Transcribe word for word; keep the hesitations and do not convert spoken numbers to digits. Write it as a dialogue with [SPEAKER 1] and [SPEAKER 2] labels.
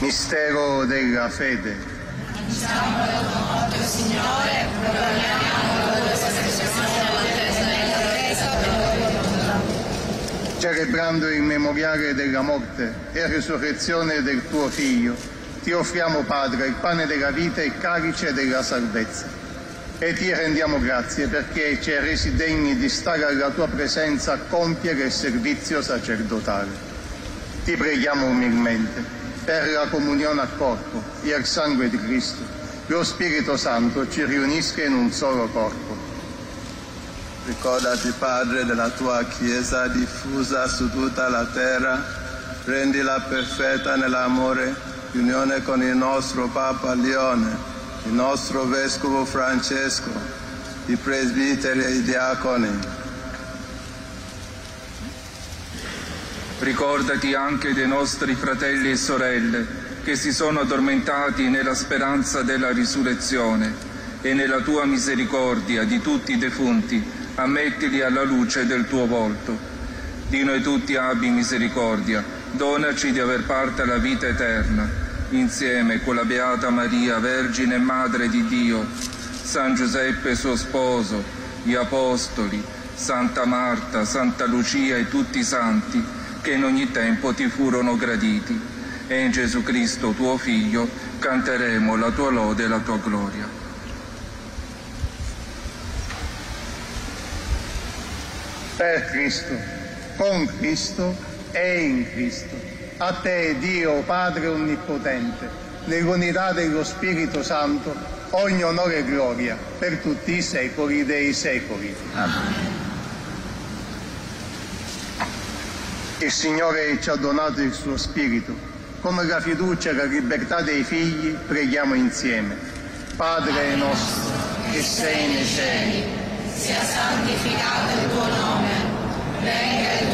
[SPEAKER 1] Mistero della fede.
[SPEAKER 2] Annunciamo la tua morte, Signore, proclamiamo la tua resurrezione nella Chiesa per la tua volontà.
[SPEAKER 1] Celebrando il memoriale della morte e resurrezione del tuo Figlio, ti offriamo, Padre, il pane della vita e il calice della salvezza. E ti rendiamo grazie perché ci hai resi degni di stare alla tua presenza a compiere il servizio sacerdotale. Ti preghiamo umilmente per la comunione al corpo e al sangue di Cristo. Lo Spirito Santo ci riunisca in un solo corpo.
[SPEAKER 3] Ricordati, Padre, della tua Chiesa diffusa su tutta la terra, rendila perfetta nell'amore, in unione con il nostro Papa Leone, il nostro Vescovo Francesco, i presbiteri e i diaconi.
[SPEAKER 4] Ricordati anche dei nostri fratelli e sorelle che si sono addormentati nella speranza della risurrezione e nella tua misericordia di tutti i defunti, ammettili alla luce del tuo volto. Di noi tutti abbi misericordia, donaci di aver parte alla vita eterna, insieme con la Beata Maria, Vergine e Madre di Dio, San Giuseppe suo sposo, gli Apostoli, Santa Marta, Santa Lucia e tutti i santi, che in ogni tempo ti furono graditi, e in Gesù Cristo tuo Figlio canteremo la tua lode e la tua gloria.
[SPEAKER 1] Per Cristo, con Cristo e in Cristo. A te, Dio Padre Onnipotente, nell'unità dello Spirito Santo, ogni onore e gloria per tutti i secoli dei secoli. Amen. Il Signore ci ha donato il suo Spirito. Come la fiducia e la libertà dei figli, preghiamo insieme. Padre nostro, che sei nei cieli,
[SPEAKER 2] sia santificato il tuo nome, venga il